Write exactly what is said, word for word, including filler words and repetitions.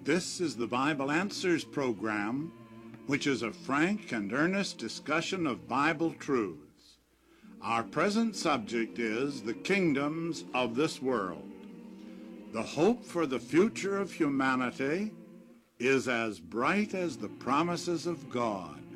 This is the Bible Answers program, which is a frank and earnest discussion of Bible truths. Our present subject is the kingdoms of this world. The hope for the future of humanity is as bright as the promises of God.